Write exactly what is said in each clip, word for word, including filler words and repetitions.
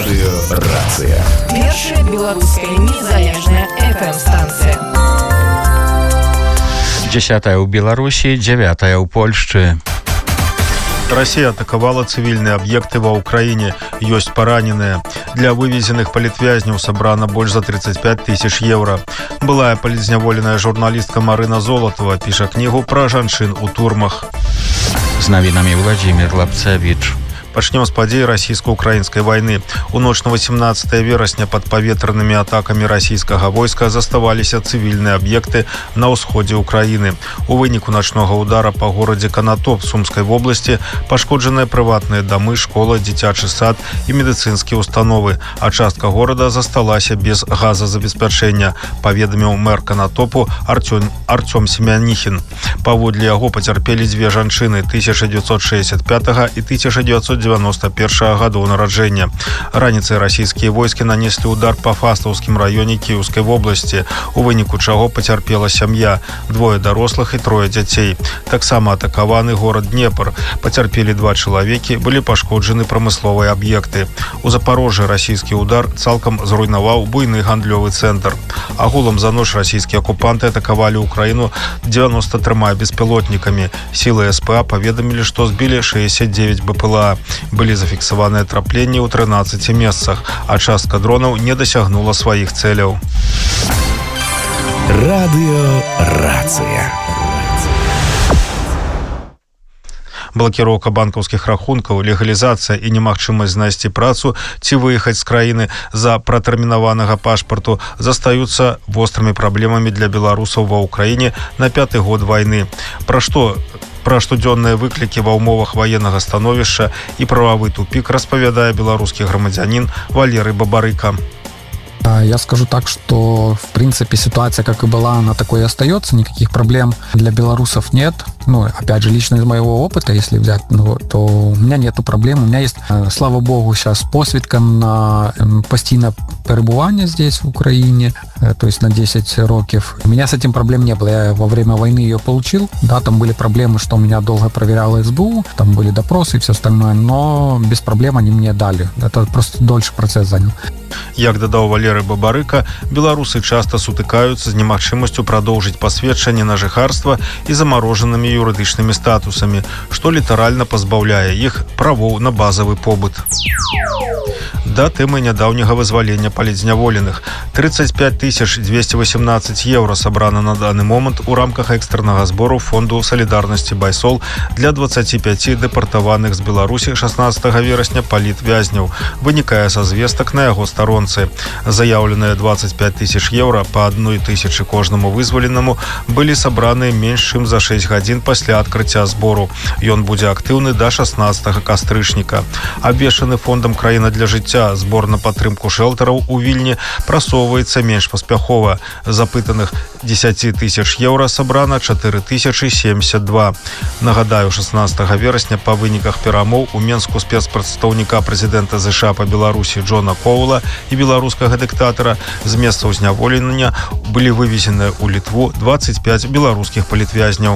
Радыёрацыя. Першая беларуская незалежная эф эм-станцыя. Дзесятая ў Беларусі, дзявятая ў Польшчы. Россия атаковала цивильные объекты ва Украине. Ёсць параненыя. Для вывезенных палітвязняў сабрана больш за тридцать пять тысяч евро. Былая палізняволеная журналістка Марына Золотова піша кнігу пра жанчын у турмах. З навінамі Владзімір Лапцевіч. Пачнем з падзей расійска-украінскай вайны. У ноч на восемнадцатае верасня пад паветранымі атакамі расійскага войска заставаліся цывільныя аб'екты на ўсходзе ўкраіны. У выніку начнога удара па горадзе Канатоп Сумскай вобласці пашкоджаныя прыватныя дамы, школа, дзіцячы сад і медыцынскія установы, а частка горада засталася без газазабеспячэння, паведаміў мэр Канатопу Артём, Артём Семяніхін. Паводле яго пацярпелі дзве жанчыны тысяча дзевяцьсот шэсцьдзесят пятага і тысяча дзевяцьсот девяносто першага гадоў нараджэння. Раніцай расійскія войскі нанеслі удар па Фастаўскім раёне Кіеўскай вобласці, у выніку чаго пацярпела сям'я, двое дарослых і трое дзяцей. Таксама атакаваны горад Днепр. Пацярпелі два чалавекі, былі пашкоджаны прамысловыя аб'екты. У Запарожжы расійскі удар цалкам зруйнаваў буйны гандлёвы цэнтр. Агулам за ноч расійскія акупанты атакавалі ўкраіну девяноста трёмя беспілотнікамі. Сілы эс пэ а паведамілі, што збілі шэсцьдзесят девять бэ пэ эл а. Былі зафіксаваныя трапленні ў трынаццаці месцах, а частка дронаў не дасягнула сваіх цэляў. Радыёрацыя. Блакіроўка банкаўскіх рахункаў, легалізацыя і немагчымасць знайсці працу ці выехаць з краіны за пратэрмінаванага пашпарту застаюцца вострымі праблемамі для беларусаў ва ўкраіне на пяты год вайны. Пра што Пра штодзённыя выклікі ва ўмовах ваеннага становішча і прававы тупік распавядае беларускі грамадзянін Валерый Бабарыка. Я скажу так, что в принципе ситуация как и была, она такой и остается, никаких проблем для белорусов нет. Ну, опять же, лично из моего опыта, если взять, ну, то у меня нету проблем. У меня есть, слава богу, сейчас посвідка на постійне перебування здесь, в Украине, то есть на десять років. У меня с этим проблем не было. Я во время войны ее получил. Да, там были проблемы, что меня долго проверяло эс бэ у, там были допросы и все остальное, но без проблем они мне дали. Это просто дольше процесс занял. Як дадаў Валерый Бабарыка, беларусы часта сутыкаюцца з немагчымасцю прадоўжыць пасведчанне на жыхарства і замарожанымі юрыдычнымі статусамі, што літаральна пазбаўляе іх правоў на базавы побыт. Да тэмы нядаўняга вызвалення палітзняволеных. тридцать пять тысяч двести восемнадцать евро сабрана на даны момант у рамках экстраннага збору фонду салідарнасці Байсол для двадцати пяти дэпартаваных з Беларусі шаснаццатага верасня палітвязняў. Вынікае са звестак на яго старонцы. Заяўленыя двадцать пять тысяч евро па адной тысячы кожнаму вызваленаму былі сабраныя менш чым за шэсць гадзін пасля адкрыцця збору. Ён будзе актыўны да шаснаццатага кастрычніка. Абвешчаны фондам «Краіна для жыцця» збор на падтрымку шэлтараў у Вільні прасоўваецца менш паспяхова. Запытаных дзесяці тысяч еўра сабрана чатыры тысячы семьдесят два. Нагадаю, шаснаццатага верасня па выніках перамоў у Менску спецпрадстаўніка прэзідэнта ЗША па Беларусі Джона Коула і беларускага дыктатара з месцаў зняволення былі вывезеныя ў Літву двадцать пять беларускіх палітвязняў.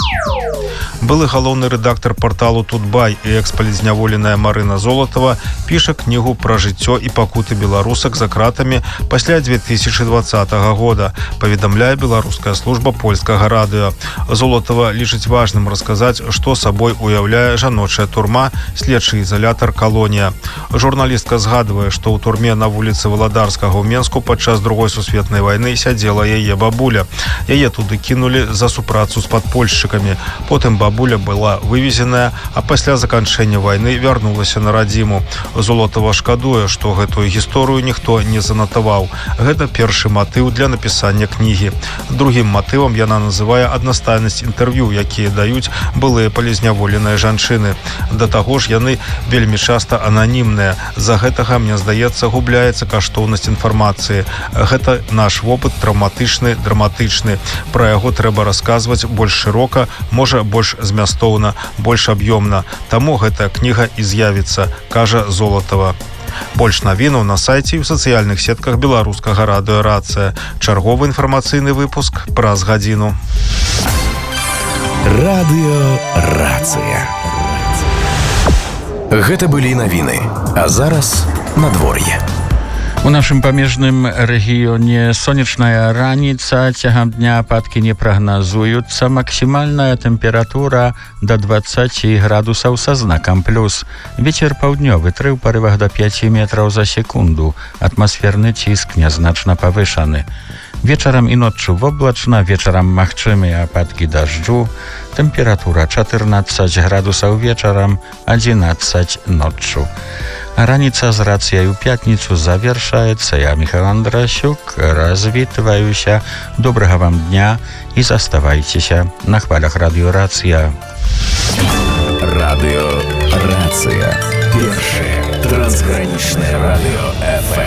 Былы галоўны рэдактар парталу «Тутбай» і экс-палізняволеная Марына Золотова піша кнігу пра жыццё і пакуты беларусак за кратамі пасля две тысячи двадцатага года, паведамляе беларуская служба польскага радыё. Золотова лічыць важным расказаць, што сабой уяўляе жаночая турма, следчы ізалятар «Калонія». Журналістка згадвае, што ў турме на вуліцы Валадарскага ў Менску падчас другой сусветнай вайны сядзела яе бабуля. Яе туды кінулі за супрацу з падпольшчыкамі. Потым бабуля была вывезеная, а пасля заканчэння вайны вярнулася на радзіму. Золотова шкадуе, што гэтую гісторыю ніхто не занатаваў. Гэта першы матыў для напісання кнігі. Другім матывам яна называе аднастайнасць інтэрв'ю, якія даюць былыя палізняволеныя жанчыны. Да таго ж яны вельмі часта ананімныя. З-за гэтага, мне здаецца, губляецца каштоўнасць інфармацыі. Гэта наш вопыт траўматычны, драматычны. Пра яго трэба расказваць больш шырока, можа больш змястоўна, больш аб'ёмна. Таму гэтая кніга і з'явіцца, кажа Золотова. Больш навінаў на сайце і ў сацыяльных сетках беларускага радыёрацыя. Чарговы інфармацыйны выпуск праз гадзіну. Радыёрацыя. Гэта былі навіны. А зараз надвор'е. У нашым памежным рэгіёне сонечная раніца, цягам дня ападкі не прагназуюцца, максімальная тэмпература да двадцать градусаў са знакам плюс. Вецер паўднёвы тры ў парывах да пяці метраў за секунду, атмасферны ціск нязначна павышаны. Вечарам і ноччу воблачна, вечарам магчымыя ападкі дажджу, тэмпература чатырнаццаць градусаў вечарам, адзінаццаць ноччу. Раніца з рацыяй у пятніцу завершаецца. Я, Михаил Андрасюк, развітваюся. Добрага вам дня і заставайцеся на хвалях радыё Рацыя. Радыё Рацыя. Першае трансгранічнае радыё эф эм.